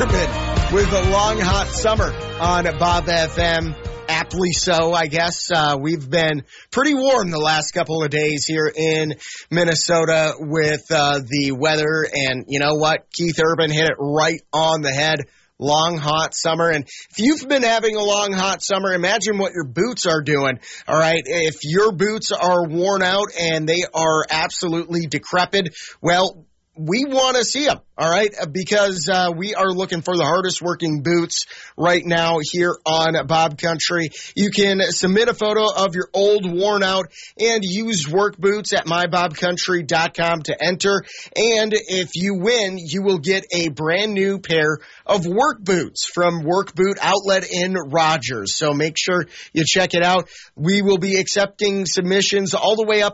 Urban with a long, hot summer on Bob FM. Aptly so, I guess. We've been pretty warm the last couple of days here in Minnesota with the weather. And you know what? Keith Urban hit it right on the head. Long, hot summer. And if you've been having a long, hot summer, imagine what your boots are doing. All right. If your boots are worn out and they are absolutely decrepit, well, we want to see them, all right, because we are looking for the hardest working boots right now here on Bob Country. You can submit a photo of your old, worn out, and used work boots at mybobcountry.com to enter. And if you win, you will get a brand new pair of work boots from Work Boot Outlet in Rogers. So make sure you check it out. We will be accepting submissions all the way up